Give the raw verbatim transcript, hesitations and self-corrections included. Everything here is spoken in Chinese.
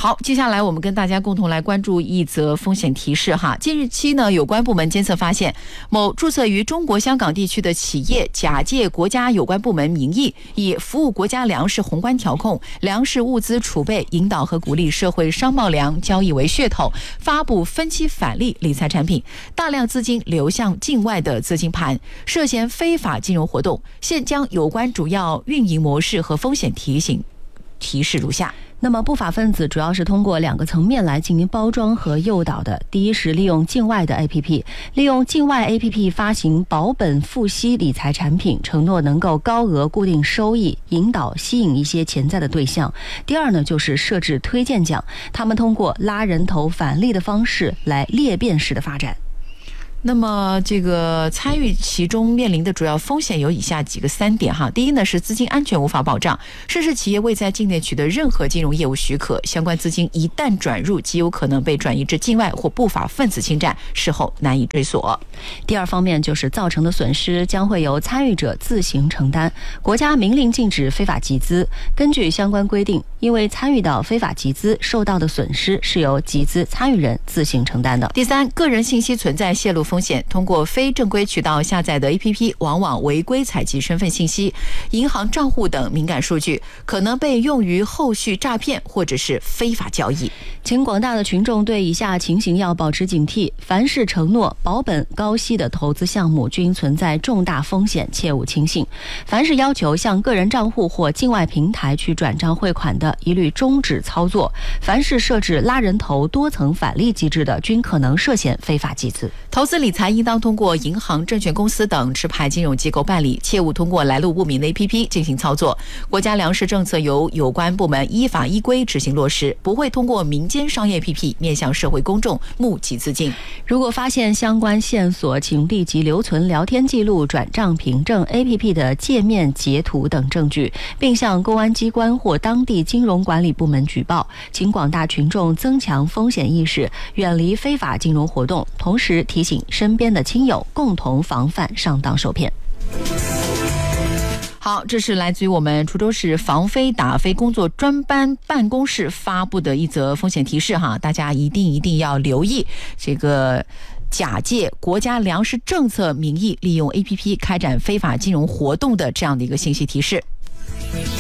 好，接下来我们跟大家共同来关注一则风险提示哈。近日期呢，有关部门监测发现，某注册于中国香港地区的企业假借国家有关部门名义，以服务国家粮食宏观调控、粮食物资储备、引导和鼓励社会商贸粮交易为噱头，发布分期返利理财产品，大量资金流向境外的资金盘，涉嫌非法金融活动。现将有关主要运营模式和风险提醒提示如下。 那么不法分子主要是通过两个层面来进行包装和诱导的。第一是利用境外的 A P P， 利用境外 A P P 发行保本付息理财产品，承诺能够高额固定收益，引导吸引一些潜在的对象。第二呢，就是设置推荐奖，他们通过拉人头返利的方式来裂变式的发展。 那么这个参与其中面临的主要风险有以下几个三点哈。第一呢是资金安全无法保障，涉事企业未在境内取得任何金融业务许可，相关资金一旦转入，极有可能被转移至境外或不法分子侵占，事后难以追索。 第二方面就是造成的损失将会由参与者自行承担，国家明令禁止非法集资，根据相关规定，因为参与到非法集资受到的损失是由集资参与人自行承担的。 第三，个人信息存在泄露风险，通过非正规渠道下载的 A P P 往往违规采集身份信息、银行账户等敏感数据，可能被用于后续诈骗或者是非法交易。 请广大的群众对以下情形要保持警惕：凡是承诺保本高息的投资项目均存在重大风险，切勿轻信；凡是要求向个人账户或境外平台去转账汇款的，一律终止操作；凡是设置拉人头多层返利机制的，均可能涉嫌非法集资。 投资理财应当通过银行、证券公司等持牌金融机构办理，切勿通过来路不明的 A P P 进行操作。国家粮食政策由有关部门依法依规执行落实，不会通过民间商业 A P P 面向社会公众募集资金。 如果发现相关线索，请立即留存聊天记录、转账凭证、A P P 的界面截图等证据，并向公安机关或当地金融管理部门举报。请广大群众增强风险意识，远离非法金融活动，同时提醒身边的亲友共同防范上当受骗。 好，这是来自于我们滁州市防非打非工作专班办公室发布的一则风险提示哈，大家一定一定要留意这个假借国家粮食政策名义利用 A P P 开展非法金融活动的这样的一个信息提示。